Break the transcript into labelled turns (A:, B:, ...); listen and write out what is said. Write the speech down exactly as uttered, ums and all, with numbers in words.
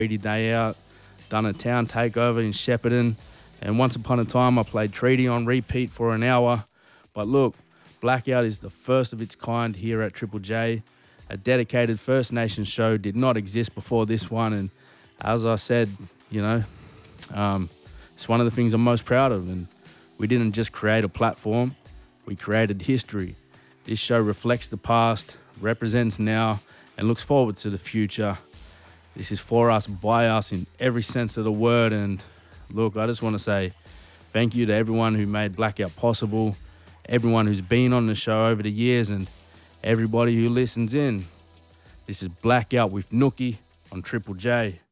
A: Treaty Day Out, done a town takeover in Shepparton, and once upon a time I played Treaty on repeat for an hour. But look, Blackout is the first of its kind here at Triple J. A dedicated First Nations show did not exist before this one, and as I said, you know, um, it's one of the things I'm most proud of. And we didn't just create a platform, we created history. This show reflects the past, represents now, and looks forward to the future. This is for us, by us, in every sense of the word. And look, I just want to say thank you to everyone who made Blackout possible, everyone who's been on the show over the years, and everybody who listens in. This is Blackout with Nookie on Triple J.